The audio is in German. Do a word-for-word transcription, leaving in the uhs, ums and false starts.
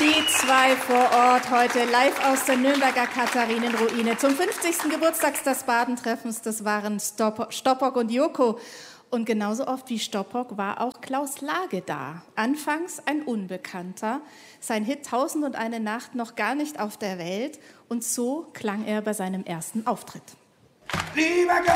Die zwei vor Ort heute live aus der Nürnberger Katharinenruine zum fünfzigsten Geburtstag des Badentreffens. Das waren Stoppock und Joko. Und genauso oft wie Stoppock war auch Klaus Lage da. Anfangs ein Unbekannter, sein Hit Tausend und eine Nacht noch gar nicht auf der Welt. Und so klang er bei seinem ersten Auftritt. Lieber